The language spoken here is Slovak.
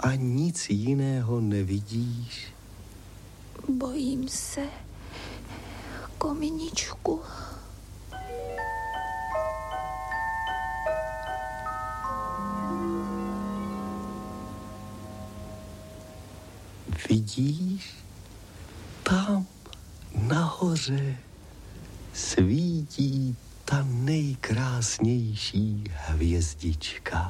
a nic jiného nevidíš? Bojím se, Kominičku. Vidíš? Tam nahoře svítí ta nejkrásnější hvězdička.